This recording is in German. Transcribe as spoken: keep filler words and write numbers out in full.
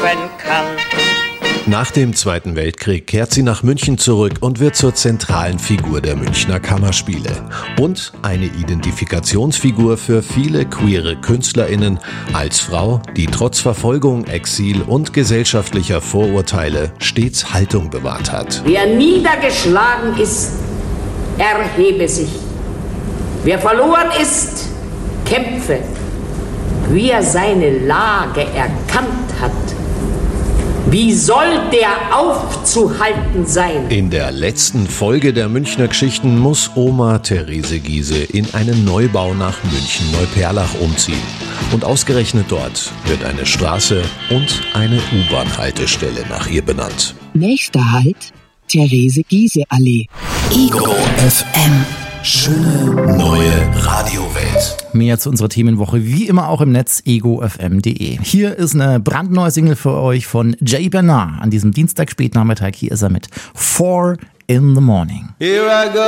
helfen kann. Nach dem Zweiten Weltkrieg kehrt sie nach München zurück und wird zur zentralen Figur der Münchner Kammerspiele. Und eine Identifikationsfigur für viele queere KünstlerInnen als Frau, die trotz Verfolgung, Exil und gesellschaftlicher Vorurteile stets Haltung bewahrt hat. Wer niedergeschlagen ist, erhebe sich. Wer verloren ist, kämpfe. Wie er seine Lage erkannt hat, wie soll der aufzuhalten sein? In der letzten Folge der Münchner Geschichten muss Oma Therese Giehse in einen Neubau nach München-Neuperlach umziehen. Und ausgerechnet dort wird eine Straße und eine U-Bahn-Haltestelle nach ihr benannt. Nächster Halt, Therese-Giehse-Allee. Ego F M. Schöne neue Radiowelt. Mehr zu unserer Themenwoche, wie immer auch im Netz ego f m punkt d e. Hier ist eine brandneue Single für euch von Jay Bernard. An diesem Dienstag Spätnachmittag, hier ist er mit Four in the Morning. Here I go.